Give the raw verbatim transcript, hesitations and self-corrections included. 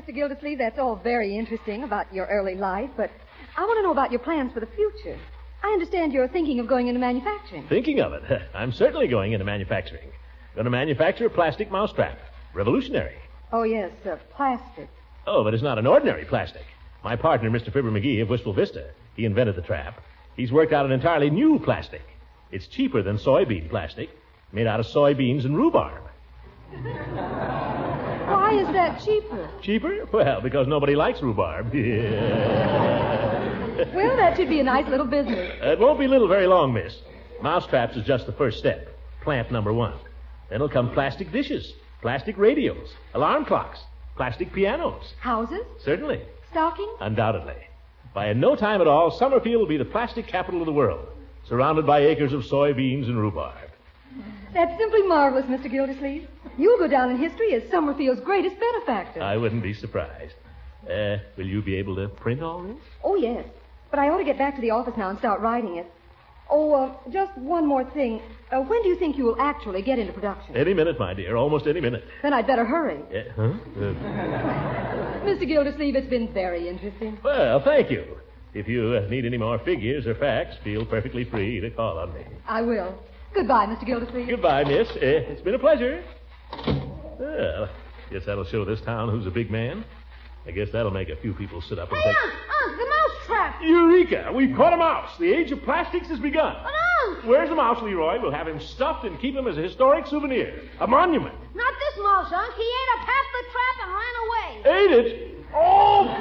Mister Gildersleeve, that's all very interesting about your early life, but I want to know about your plans for the future. I understand you're thinking of going into manufacturing. Thinking of it? I'm certainly going into manufacturing. Going to manufacture a plastic mousetrap. Revolutionary. Oh, yes, uh, plastic. Oh, but it's not an ordinary plastic. My partner, Mister Fibber McGee of Wistful Vista, he invented the trap. He's worked out an entirely new plastic. It's cheaper than soybean plastic, made out of soybeans and rhubarb. Why is that cheaper? Cheaper? Well, because nobody likes rhubarb. Well, that should be a nice little business. It won't be little very long, miss. Mousetraps is just the first step. Plant number one. Then will come plastic dishes, plastic radios, alarm clocks, plastic pianos. Houses? Certainly. Stockings? Undoubtedly. By in no time at all, Summerfield will be the plastic capital of the world, surrounded by acres of soybeans and rhubarb. That's simply marvelous, Mister Gildersleeve. You'll go down in history as Summerfield's greatest benefactor. I wouldn't be surprised. Uh, will you be able to print all this? Oh, yes. But I ought to get back to the office now and start writing it. Oh, uh, just one more thing. Uh, when do you think you will actually get into production? Any minute, my dear. Almost any minute. Then I'd better hurry. Uh, huh? Uh, Mister Gildersleeve, it's been very interesting. well, thank you. If you uh, need any more figures or facts, feel perfectly free to call on me. I will. Goodbye, Mister Gildersleeve. Goodbye, miss. Uh, it's been a pleasure. Well, guess that'll show this town who's a big man. I guess that'll make a few people sit up and Hey, think... Unc, Unc, the mouse trap. Eureka! We've caught a mouse. The age of plastics has begun. But, Unc. Where's the mouse, Leroy? We'll have him stuffed and keep him as a historic souvenir. A monument. Not this mouse, Unc. He ate up half the trap and ran away. Ate it? Oh,